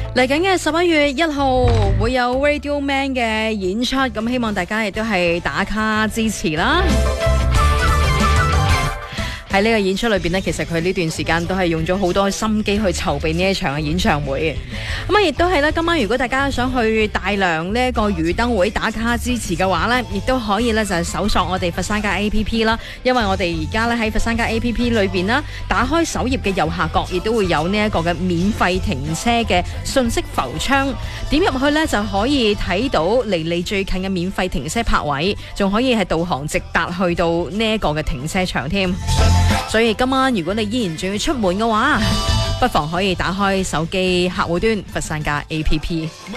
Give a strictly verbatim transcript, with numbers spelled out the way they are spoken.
嚟緊嘅十一月一號會有 Radio Man 嘅演出，咁希望大家亦都係打卡支持啦。喺呢個演出裏邊呢，其實佢呢段時間都係用咗好多心機去籌備呢一場嘅演唱會。咁啊，亦都係咧，今晚如果大家想去大良呢一個魚燈會打卡支持嘅話呢，亦都可以呢就係搜索我哋佛山街 A P P 啦。因為我哋而家咧喺佛山街 A P P 裏邊啦，打開首頁嘅右下角，亦都會有呢一個嘅免費停車嘅信息浮窗。點入去呢，就可以睇到離你最近嘅免費停車泊位，仲可以係導航直達去到呢一個嘅停車場添。所以今晚如果你依然仲要出門嘅話，不妨可以打開手機客戶端佛山街 A P P。